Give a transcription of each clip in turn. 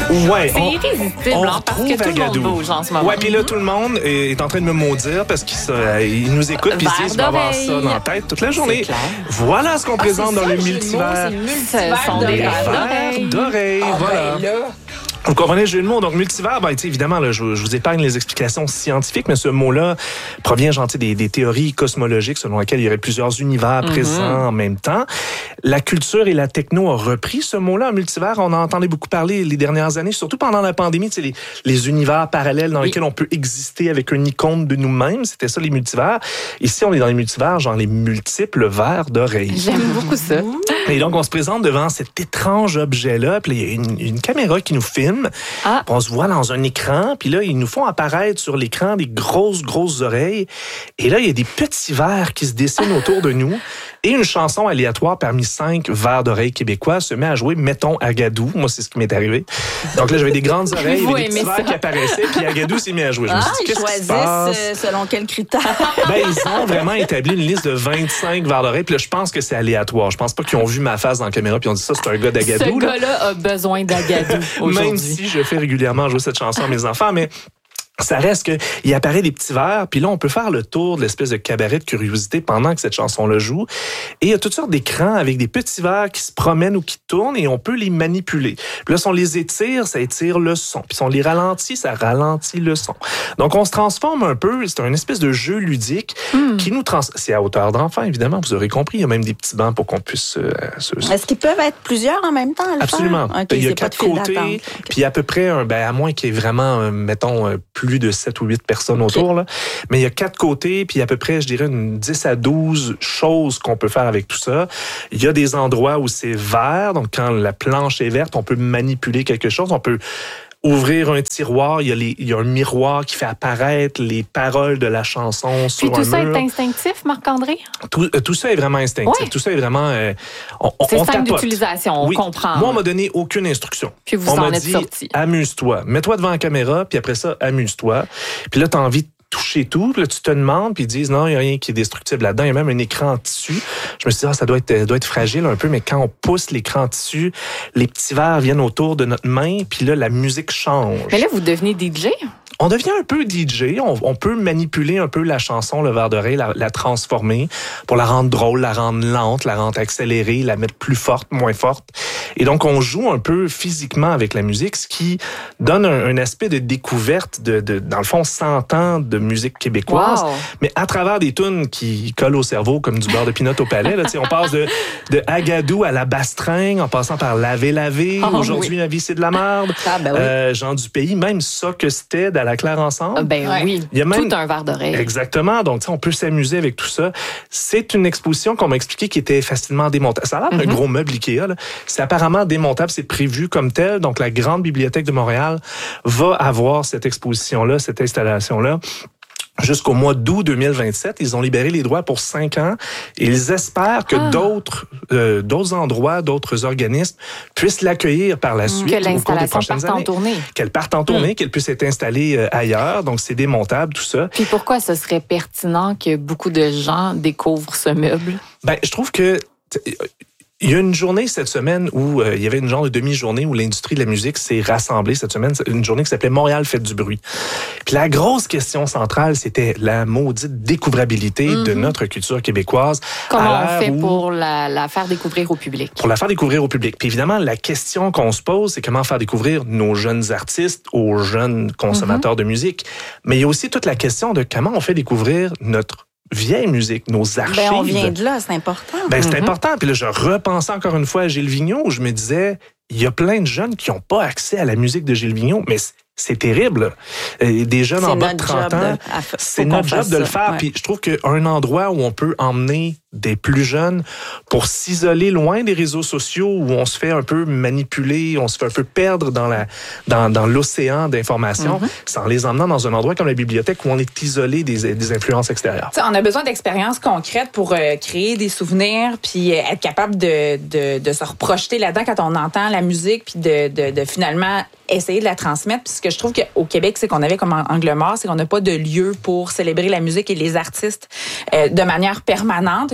Ouais, C'est irrésistible, parce que tout le monde bouge en ce moment. Ouais, puis là, tout le monde est en train de me maudire parce qu'il nous écoute puis ils disent qu'on va avoir ça dans la tête toute la journée. Voilà ce qu'on présente dans le multivers. Ce sont des verres d'oreilles. Voilà. Vous comprenez le jeu de mots. Donc, multivers, évidemment, là, je vous épargne les explications scientifiques, mais ce mot-là provient des théories cosmologiques selon lesquelles il y aurait plusieurs univers présents en même temps. La culture et la techno ont repris ce mot-là, multivers. On en entendait beaucoup parler les dernières années, surtout pendant la pandémie, les univers parallèles dans lesquels on peut exister avec une icône de nous-mêmes. C'était ça, les multivers. Ici, on est dans les multivers, genre les multiples verres d'oreilles. J'aime beaucoup ça. Et donc, on se présente devant cet étrange objet-là, puis il y a une caméra qui nous filme. On se voit dans un écran, puis là, ils nous font apparaître sur l'écran des grosses oreilles. Et là, il y a des petits verres qui se dessinent autour de nous. Et une chanson aléatoire parmi 5 verres d'oreilles québécois se met à jouer, mettons, Agadou. Moi, c'est ce qui m'est arrivé. Donc là, j'avais des grandes oreilles, et des petits verres qui apparaissaient, puis Agadou s'est mis à jouer. Je me suis dit, qu'est-ce qui se passe? Selon quels critères? Ils ont vraiment établi une liste de 25 verres d'oreilles, puis là, je pense que c'est aléatoire. Je pense pas qu'ils ont vu ma face dans la caméra, puis ils ont dit ça, c'est un gars d'Agadou. Ce gars-là a besoin d'Agadou aujourd'hui. Même si je fais régulièrement jouer cette chanson à mes enfants, mais ça reste qu'il apparaît des petits verres, puis là, on peut faire le tour de l'espèce de cabaret de curiosité pendant que cette chanson-là joue. Et il y a toutes sortes d'écrans avec des petits verres qui se promènent ou qui tournent et on peut les manipuler. Puis là, si on les étire, ça étire le son. Puis si on les ralentit, ça ralentit le son. Donc, on se transforme un peu. C'est un espèce de jeu ludique qui nous C'est à hauteur d'enfant, évidemment. Vous aurez compris. Il y a même des petits bancs pour qu'on puisse Est-ce qu'ils peuvent être plusieurs en même temps à le Absolument. faire? Okay, il y a 4 côtés. Puis à peu près, à moins qu'il y ait vraiment, mettons, plus de 7 ou 8 personnes autour. Là. Mais il y a 4 côtés, puis à peu près, je dirais, une 10 à 12 choses qu'on peut faire avec tout ça. Il y a des endroits où c'est vert, donc quand la planche est verte, on peut manipuler quelque chose, on peut ouvrir un tiroir, il y a un miroir qui fait apparaître les paroles de la chanson sur un mur. Puis tout ça est instinctif, Marc-André? Tout ça est vraiment instinctif. Ouais. Tout ça est vraiment... c'est simple d'utilisation, on comprend. Moi, on m'a donné aucune instruction. Puis vous on en m'a êtes dit, sorti. Amuse-toi. Mets-toi devant la caméra, puis après ça, amuse-toi. Puis là, t'as envie de toucher tout, puis là, tu te demandes, puis ils disent non, il n'y a rien qui est destructible là-dedans, il y a même un écran en tissu. Je me suis dit, ça doit être fragile un peu, mais quand on pousse l'écran en tissu, les petits verres viennent autour de notre main, puis là, la musique change. Mais là, vous devenez DJ? On devient un peu DJ, on peut manipuler un peu la chanson, le verre d'oreille, la transformer pour la rendre drôle, la rendre lente, la rendre accélérée, la mettre plus forte, moins forte. Et donc, on joue un peu physiquement avec la musique, ce qui donne un aspect de découverte dans le fond, 100 ans de musique québécoise, mais à travers des tunes qui collent au cerveau comme du beurre de pinot au palais. Là, on passe de Agadou à la bastringue, en passant par Laver. Aujourd'hui, ma vie, c'est de la merde. Jean du Pays, même ça que c'était à la Claire ensemble. Oui, il y a même tout un verre d'oreille. Exactement. Donc, on peut s'amuser avec tout ça. C'est une exposition qu'on m'a expliqué qui était facilement démontable. Ça a l'air d'un gros meuble Ikea. Là. C'est apparemment démontable. C'est prévu comme tel. Donc, la Grande Bibliothèque de Montréal va avoir cette exposition-là, cette installation-là. Jusqu'au mois d'août 2027, ils ont libéré les droits pour 5 ans et ils espèrent que d'autres endroits, d'autres organismes puissent l'accueillir par la suite. Que l'installation parte en tournée. Qu'elle parte en tournée, qu'elle puisse être installée ailleurs. Donc, c'est démontable, tout ça. Puis pourquoi ce serait pertinent que beaucoup de gens découvrent ce meuble? Je trouve que... Il y a une journée cette semaine où il y avait une genre de demi-journée où l'industrie de la musique s'est rassemblée cette semaine. Une journée qui s'appelait Montréal fête du bruit. Puis la grosse question centrale, c'était la maudite découvrabilité de notre culture québécoise. Comment on fait pour la faire découvrir au public? Pour la faire découvrir au public. Puis évidemment, la question qu'on se pose, c'est comment faire découvrir nos jeunes artistes aux jeunes consommateurs de musique. Mais il y a aussi toute la question de comment on fait découvrir notre vieille musique, nos archives. On vient de là, c'est important. C'est important. Puis là, je repensais encore une fois à Gilles Vigneault, où je me disais, il y a plein de jeunes qui n'ont pas accès à la musique de Gilles Vigneault, mais c'est terrible. Des jeunes en bas de 30 ans, c'est notre job de le faire. Puis je trouve qu'un endroit où on peut emmener des plus jeunes pour s'isoler loin des réseaux sociaux où on se fait un peu manipuler, on se fait un peu perdre dans l'océan d'informations, c'est en les emmenant dans un endroit comme la bibliothèque où on est isolé des influences extérieures. T'sais, on a besoin d'expériences concrètes pour créer des souvenirs puis être capable de se reprojeter là-dedans quand on entend la musique puis de finalement essayer de la transmettre. Puis ce que je trouve qu'au Québec, c'est qu'on avait comme angle mort, c'est qu'on n'a pas de lieu pour célébrer la musique et les artistes de manière permanente.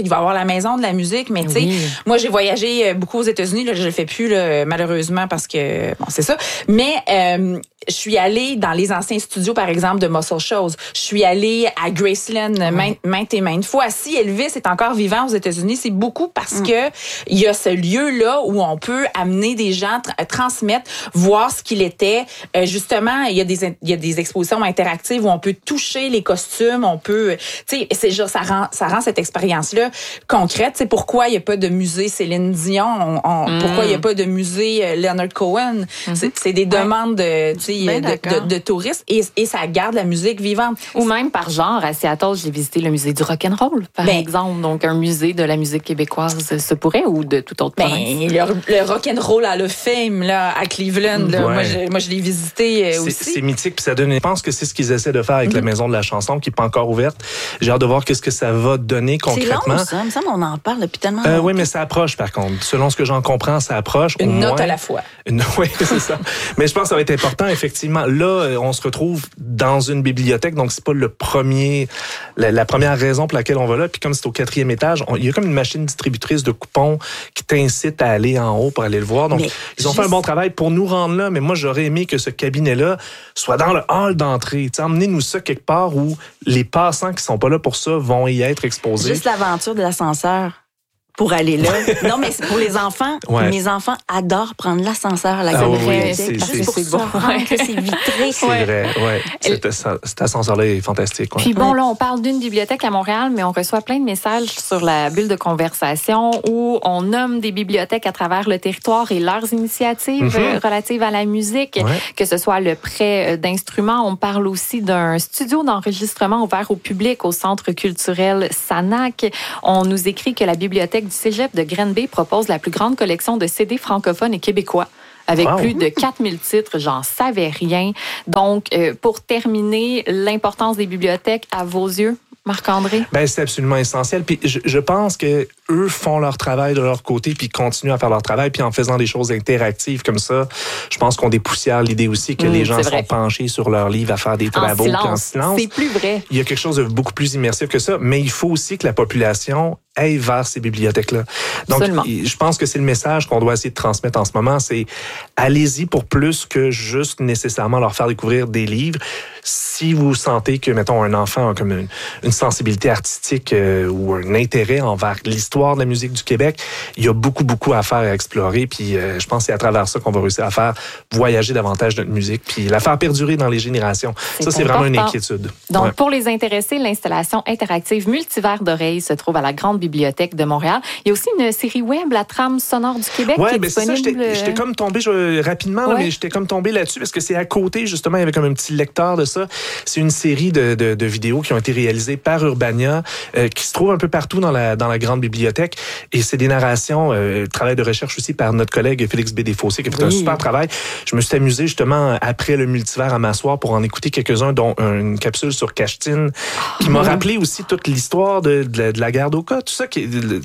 il va y avoir la maison de la musique, mais tu sais, moi, j'ai voyagé beaucoup aux États-Unis, là, je le fais plus, là, malheureusement, parce que, bon, c'est ça. Mais, je suis allée dans les anciens studios, par exemple, de Muscle Shoals. Je suis allée à Graceland maintes et maintes fois. Si Elvis est encore vivant aux États-Unis, c'est beaucoup parce que il y a ce lieu-là où on peut amener des gens, transmettre, voir ce qu'il était. Justement, il y a des expositions interactives où on peut toucher les costumes, on peut, tu sais, c'est genre, ça rend cette expérience-là concrète. C'est pourquoi il n'y a pas de musée Céline Dion, pourquoi il n'y a pas de musée Leonard Cohen. C'est des demandes de touristes et ça garde la musique vivante. Ou même par genre, à Seattle, j'ai visité le musée du rock'n'roll, par exemple. Donc, un musée de la musique québécoise se pourrait ou de toute autre province. Le rock'n'roll à la Fame, là, à Cleveland, là, moi, je l'ai visité aussi. C'est mythique, puis ça donne. Je pense que c'est ce qu'ils essaient de faire avec la Maison de la chanson, qui n'est pas encore ouverte. J'ai hâte de voir qu'est-ce que ça va donner concrètement. C'est long, ça. Il me semble qu'on en parle depuis tellement longtemps. Oui, mais ça approche, par contre. Selon ce que j'en comprends, ça approche. Une note à la fois. Oui, c'est ça. Mais je pense que ça va être important, effectivement. Là, on se retrouve dans une bibliothèque, donc c'est pas la première raison pour laquelle on va là. Puis comme c'est au 4e étage, il y a comme une machine distributrice de coupons qui t'incite à aller en haut pour aller le voir. Donc, ils ont fait un bon travail pour nous rendre là, mais moi, j'aurais aimé que ce cabinet-là soit dans le hall d'entrée. Emmenez-nous ça quelque part où les passants qui sont pas là pour ça vont y être exposés. Juste l'aventure de l'ascenseur. Pour aller là. Non, mais c'est pour les enfants. Mes enfants adorent prendre l'ascenseur à la bibliothèque. Juste pour ça, c'est vitré. C'est vrai, oui. Cet ascenseur-là est fantastique. Puis bon, là, on parle d'une bibliothèque à Montréal, mais on reçoit plein de messages sur la bulle de conversation où on nomme des bibliothèques à travers le territoire et leurs initiatives relatives à la musique, que ce soit le prêt d'instruments. On parle aussi d'un studio d'enregistrement ouvert au public au Centre culturel Sanac. On nous écrit que la bibliothèque du Cégep de Granby propose la plus grande collection de CD francophones et québécois. Avec plus de 4000 titres, j'en savais rien. Donc, pour terminer, l'importance des bibliothèques à vos yeux, Marc-André? Ben, c'est absolument essentiel. Puis je pense que eux font leur travail de leur côté, puis continuent à faire leur travail, puis en faisant des choses interactives comme ça, je pense qu'on dépoussière l'idée aussi que les gens sont penchés sur leur livre à faire des travaux puis en silence. C'est plus vrai. Il y a quelque chose de beaucoup plus immersif que ça, mais il faut aussi que la population aille vers ces bibliothèques-là. Donc, je pense que c'est le message qu'on doit essayer de transmettre en ce moment, c'est allez-y pour plus que juste nécessairement leur faire découvrir des livres. Si vous sentez que, mettons, un enfant a comme une sensibilité artistique ou un intérêt envers l'histoire de la musique du Québec, il y a beaucoup à faire, à explorer. Puis je pense que c'est à travers ça qu'on va réussir à faire voyager davantage notre musique, puis la faire perdurer dans les générations. Ça, c'est vraiment une inquiétude. Donc, pour les intéressés, l'installation interactive Multivers d'oreilles se trouve à la Grande Bibliothèque de Montréal. Il y a aussi une série web, La Trame sonore du Québec, qui est disponible. C'est ça, j'étais comme tombé rapidement, là, mais j'étais comme tombé là-dessus parce que c'est à côté, justement, il y avait comme un petit lecteur de ça. C'est une série de vidéos qui ont été réalisées par Urbania, qui se trouve un peu partout dans la Grande Bibliothèque. Et c'est des narrations, travail de recherche aussi par notre collègue Félix B. Desfossés, qui a fait un super travail. Je me suis amusé, justement, après le Multivers à m'asseoir pour en écouter quelques-uns, dont une capsule sur Cachetine, qui m'a rappelé aussi toute l'histoire de la guerre d'Oka, tout ça,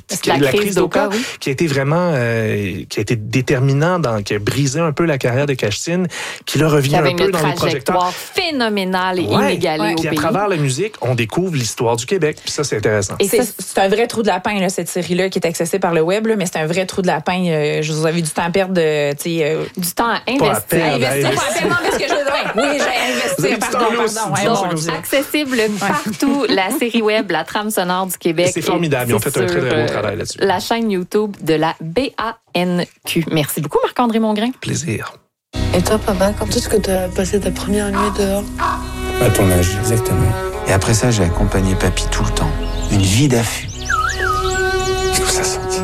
la crise d'Oka, qui a été vraiment, qui a été déterminant, qui a brisé un peu la carrière de Cachetine, qui là revient un peu dans les projecteurs. Phénoménale et inégalée au pays. Puis à travers la musique, on découvre l'histoire du Québec. Puis ça, c'est intéressant. Et c'est un vrai trou de lapin, là, cette série-là, qui est accessible par le web, là, mais c'est un vrai trou de lapin. Je vous avais du temps à perdre, du temps à investir. Parce que oui, j'ai investi. Pardon. Accessible partout. La série web, La Trame sonore du Québec. C'est formidable. Ils ont fait un très beau travail là-dessus. La chaîne YouTube de la BANQ. Merci beaucoup, Marc-André Mongrain. Plaisir. Et toi, papa, quand est-ce que tu as passé ta première nuit dehors? À ton âge, exactement. Et après ça, j'ai accompagné papy tout le temps. Une vie d'affût. Qu'est-ce que ça sentit?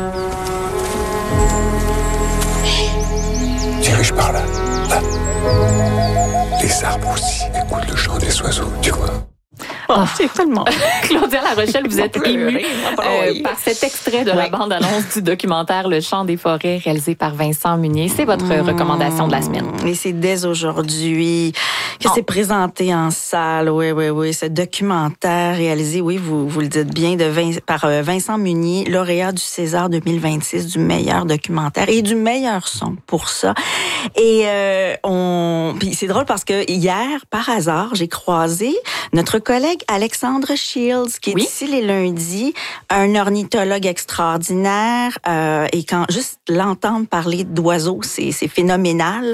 Dirige par là. Là. Les arbres aussi écoutent le chant des oiseaux, tu vois. C'est tellement... Claudia La Rochelle, vous êtes émue par cet extrait de la bande-annonce du documentaire Le chant des forêts réalisé par Vincent Munier. C'est votre recommandation de la semaine. Et c'est dès aujourd'hui que c'est présenté en salle. Oui. Ce documentaire réalisé, vous le dites bien, par Vincent Munier, lauréat du César 2026 du meilleur documentaire et du meilleur son pour ça. Et puis c'est drôle parce que hier, par hasard, j'ai croisé notre collègue collègue Alexandre Shields, qui est ici les lundis, un ornithologue extraordinaire. Et quand juste l'entendre parler d'oiseaux, c'est phénoménal.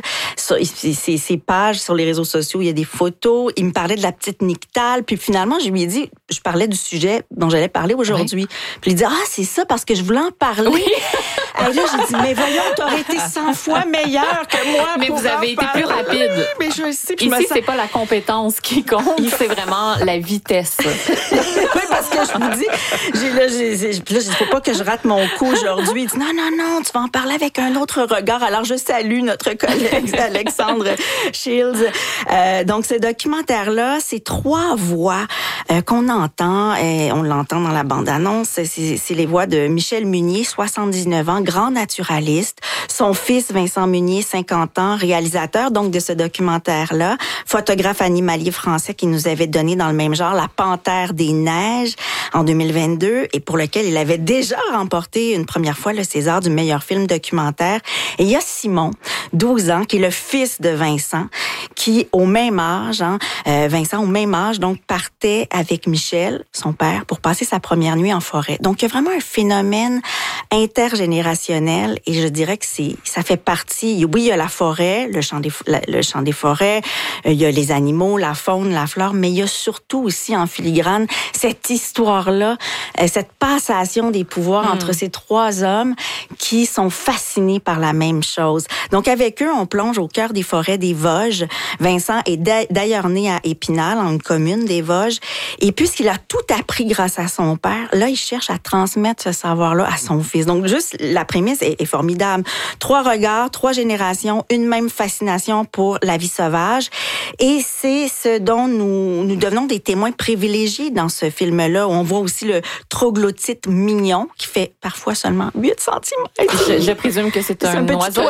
Ses pages sur les réseaux sociaux, il y a des photos. Il me parlait de la petite nyctale. Puis finalement, je lui ai dit, je parlais du sujet dont j'allais parler aujourd'hui. Puis il dit, c'est ça, parce que je voulais en parler. Oui. Et là, j'ai dit, mais voyons, t'aurais été 100 fois meilleur que moi. Mais vous avez été plus rapide. Mais je sais. Ici, c'est pas la compétence qui compte, c'est vraiment la vitesse. Oui, parce que je vous dis, il faut pas que je rate mon coup aujourd'hui. Il dit, non, tu vas en parler avec un autre regard. Alors, je salue notre collègue Alexandre Shields. Donc, ce documentaire-là, c'est 3 voix qu'on entend. Et on l'entend dans la bande-annonce. C'est les voix de Michel Munier, 79 ans, grand naturaliste. Son fils, Vincent Munier, 50 ans, réalisateur donc de ce documentaire-là. Photographe animalier français qui nous avait donné dans le même genre La Panthère des Neiges en 2022 et pour lequel il avait déjà remporté une première fois le César du meilleur film documentaire. Et il y a Simon, 12 ans, qui est le fils de Vincent, qui au même âge, Vincent au même âge, donc partait avec Michel, son père, pour passer sa première nuit en forêt. Donc il y a vraiment un phénomène intergénérationnel et je dirais que ça fait partie. Oui, il y a la forêt, le chant des forêts, il y a les animaux, la faune, la flore, mais il y a surtout aussi en filigrane cette histoire-là, cette passation des pouvoirs entre ces 3 hommes qui sont fascinés par la même chose. Donc avec eux, on plonge au cœur des forêts des Vosges. Vincent est d'ailleurs né à Épinal, en une commune des Vosges, et puisqu'il a tout appris grâce à son père, là, il cherche à transmettre ce savoir-là à son fils. Donc juste, la prémisse est formidable. 3 regards, 3 générations, une même fascination pour la vie sauvage. Et c'est ce dont nous devenons des témoins privilégiés dans ce film-là, où on voit aussi le troglodyte mignon, qui fait parfois seulement 8 cm. Je présume que c'est un petit oiseau.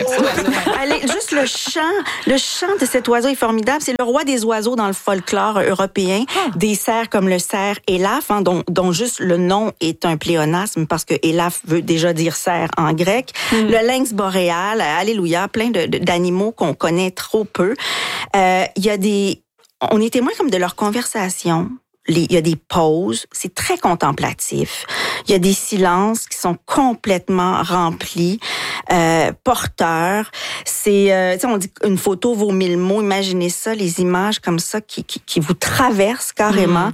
Allez, juste le chant de cet oiseau est formidable. C'est le roi des oiseaux dans le folklore européen. Des cerfs comme le cerf Élaphe, dont juste le nom est un pléonasme, parce que Élaphe veut déjà dire cerf en grec. Le lynx boréal, alléluia, plein d'animaux qu'on connaît trop peu. On est témoins comme de leur conversation. Il y a des pauses, c'est très contemplatif. Il y a des silences qui sont complètement remplis, porteurs. On dit une photo vaut 1000 mots. Imaginez ça, les images comme ça qui vous traversent carrément.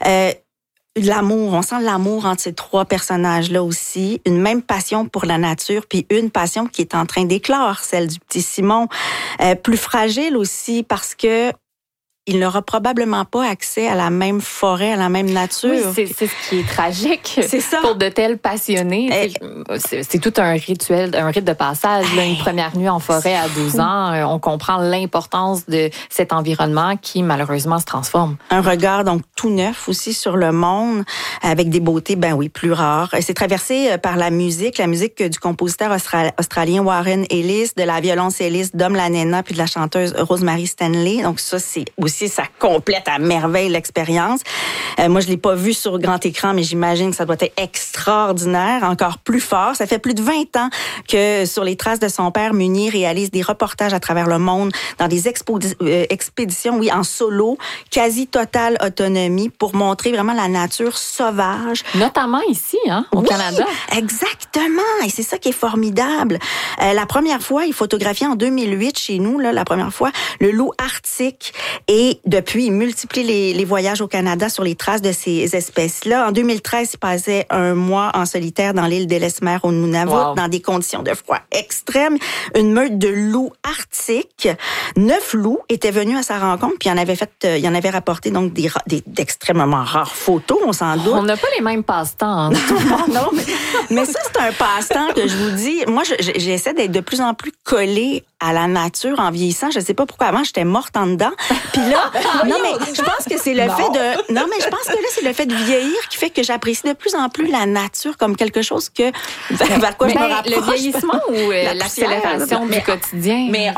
L'amour, on sent l'amour entre ces 3 personnages-là aussi. Une même passion pour la nature, puis une passion qui est en train d'éclore, celle du petit Simon. Plus fragile aussi parce que il n'aura probablement pas accès à la même forêt, à la même nature. Oui, c'est ce qui est tragique. C'est ça. Pour de tels passionnés. C'est tout un rituel, un rite de passage. Là, une première nuit en forêt à 12 ans, on comprend l'importance de cet environnement qui, malheureusement, se transforme. Un regard, donc, tout neuf aussi sur le monde, avec des beautés, plus rares. C'est traversé par la musique du compositeur australien Warren Ellis, de la violoncelliste Dom Lanena, puis de la chanteuse Rosemary Stanley. Donc, ça, c'est aussi ça complète à merveille l'expérience. Moi, je l'ai pas vu sur grand écran, mais j'imagine que ça doit être extraordinaire, encore plus fort. Ça fait plus de 20 ans que sur les traces de son père, Munier réalise des reportages à travers le monde dans des expéditions, en solo, quasi totale autonomie pour montrer vraiment la nature sauvage. Notamment ici, au Canada. Exactement. Et c'est ça qui est formidable. La première fois, il photographiait en 2008 chez nous, la première fois, le loup arctique. Et depuis, il multiplie les voyages au Canada sur les traces de ces espèces-là. En 2013, il passait 1 mois en solitaire dans l'île d'Ellesmere au Nunavut, dans des conditions de froid extrêmes. Une meute de loups arctiques. 9 loups étaient venus à sa rencontre, puis il en avait rapporté donc d'extrêmement rares photos, on s'en doute. On n'a pas les mêmes passe-temps. Non, mais ça, c'est un passe-temps que je vous dis. Moi, j'essaie d'être de plus en plus collée à la nature en vieillissant. Je sais pas pourquoi. Avant, j'étais morte en dedans. Puis là, je pense que c'est le fait de... Non, mais je pense que là, c'est le fait de vieillir qui fait que j'apprécie de plus en plus la nature comme quelque chose que... vers quoi je me rapproche. Le vieillissement ou l'accélération du quotidien? Mais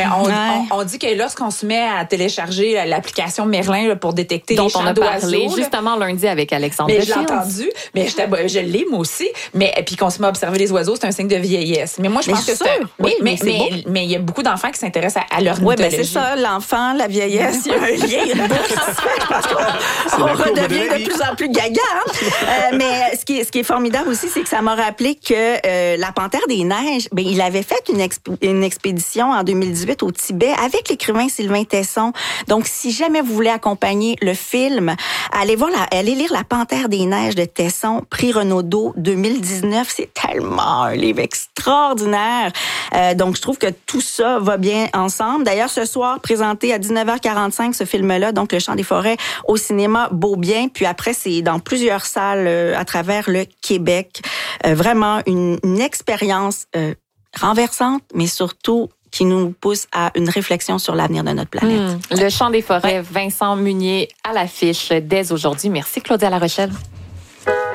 on dit que lorsqu'on se met à télécharger l'application Merlin pour détecter les chants d'oiseaux... On a parlé justement lundi avec Alexandre Shields. Je l'ai entendu, mais je l'ai moi aussi. Mais puis qu'on se met à observer les oiseaux, c'est un signe de vieillesse. Mais moi, je pense que c'est... Mais il y a beaucoup d'enfants qui s'intéressent à l'ornithologie. Oui, ben c'est ça, l'enfant, la vieillesse, il y a un lien, une boucle qui se fait. Parce qu'on redevient de plus en plus gaga. Mais ce qui est formidable aussi, c'est que ça m'a rappelé que la Panthère des Neiges, ben il avait fait une expédition en 2018 au Tibet avec l'écrivain Sylvain Tesson. Donc, si jamais vous voulez accompagner le film, allez lire La Panthère des Neiges de Tesson, prix Renaudot 2019. C'est tellement un livre extraordinaire. Donc, je trouve que tout ça va bien ensemble. D'ailleurs, ce soir, présenté à 19h45, ce film-là, donc Le Chant des forêts, au cinéma Beaubien. Puis après, c'est dans plusieurs salles à travers le Québec. Vraiment une expérience renversante, mais surtout qui nous pousse à une réflexion sur l'avenir de notre planète. Le Chant des forêts, Vincent Munier à l'affiche dès aujourd'hui. Merci Claudia La Rochelle.